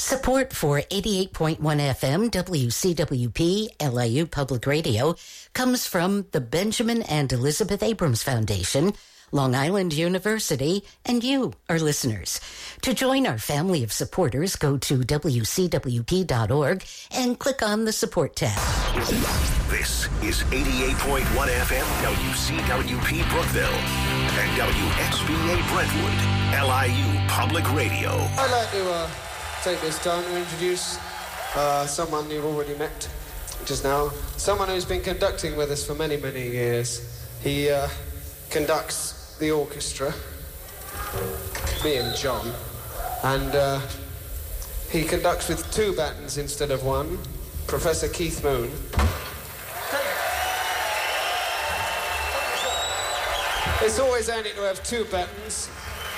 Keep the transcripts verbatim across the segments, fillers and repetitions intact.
Support for eighty-eight point one F M W C W P L I U Public Radio comes from the Benjamin and Elizabeth Abrams Foundation, Long Island University, and you, our listeners. To join our family of supporters, go to W C W P dot org and click on the support tab. This is eighty-eight point one F M W C W P Brookville and W X B A Brentwood, L I U Public Radio. I'd like to uh, take this time to introduce uh, someone you've already met just now. Someone who's been conducting with us for many, many years. He uh, conducts the orchestra, me and John, and uh, he conducts with two batons instead of one, Professor Keith Moon. It's always handy to have two batons,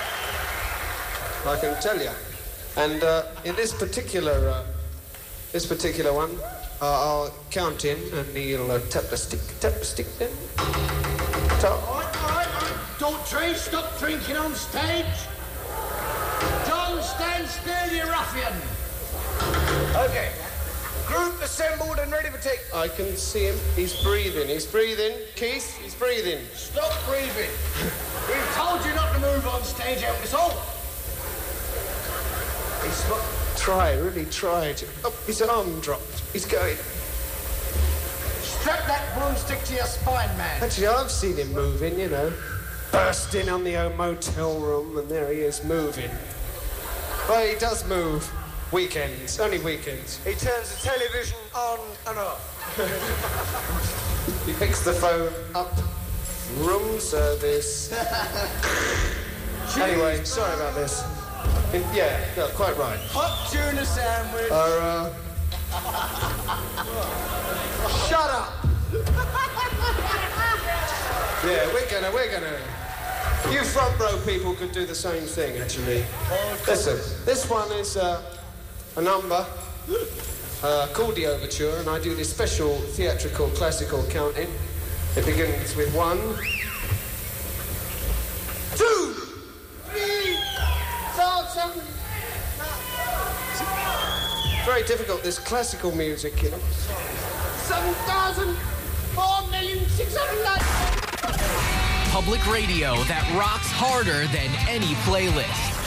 I can tell you. And uh, in this particular, uh, this particular one, uh, I'll count in, and he'll uh, tap the stick, tap the stick, then tap. All right, all right, all right. Don't try, stop drinking on stage. John, stand still, you ruffian. Okay. Group assembled and ready for take. I can see him. He's breathing. He's breathing. Keith, he's breathing. Stop breathing. We've told you not to move on stage out this hole. He's not... Try, really try. To... Oh, his arm dropped. He's going. Strap that broomstick to your spine, man. Actually, I've seen him moving, you know. Burst in on the old motel room, and there he is, moving. Well, he does move. Weekends, only weekends. He turns the television on and off. He picks the phone up. Room service. Anyway, sorry about this. It, yeah, no, quite right. Hot tuna sandwich. Our, uh... Shut up! Yeah, we're gonna, we're gonna... You front row people could do the same thing, actually. Listen, this one is uh, a number uh, called the Overture, and I do this special theatrical classical counting. It begins with one, two, three, four, seven. Very difficult, this classical music, you know. Seven thousand, four million, six hundred ninety. Public radio that rocks harder than any playlist.